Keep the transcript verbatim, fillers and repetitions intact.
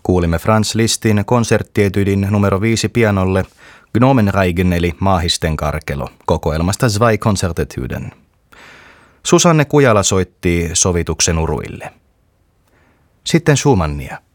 Kuulimme Franz Lisztin konserttietydin numero viisi pianolle Gnomenreigen eli Maahisten karkelo kokoelmasta Zwei Konzertetüden. Susanne Kujala soitti sovituksen uruille. Sitten Schumannia.